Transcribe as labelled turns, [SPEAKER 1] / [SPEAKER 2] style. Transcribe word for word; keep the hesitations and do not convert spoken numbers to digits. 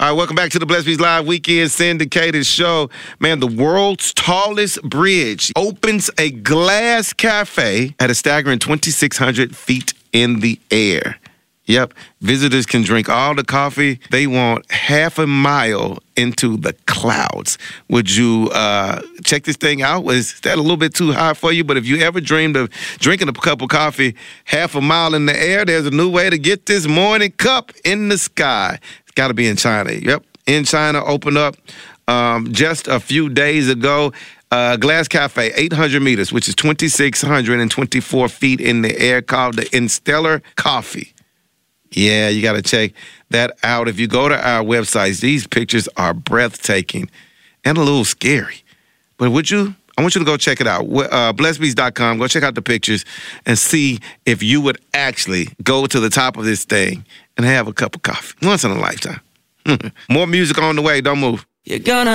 [SPEAKER 1] All right, welcome back to the Blessed Beats Live Weekend Syndicated Show. Man, the world's tallest bridge opens a glass cafe at a staggering twenty-six hundred feet in the air. Yep, visitors can drink all the coffee they want half a mile into the clouds. Would you uh, check this thing out? Was that a little bit too high for you? But if you ever dreamed of drinking a cup of coffee half a mile in the air, there's a new way to get this morning cup in the sky. It's got to be in China. Yep, in China, opened up um, just a few days ago. Uh, Glass Cafe, eight hundred meters, which is twenty-six hundred twenty-four feet in the air, called the Instellar Coffee. Yeah, you got to check that out. If you go to our websites, these pictures are breathtaking and a little scary. But would you? I want you to go check it out. Uh, blessed beats dot com. Go check out the pictures and see if you would actually go to the top of this thing and have a cup of coffee once in a lifetime. More music on the way. Don't move.
[SPEAKER 2] You're gonna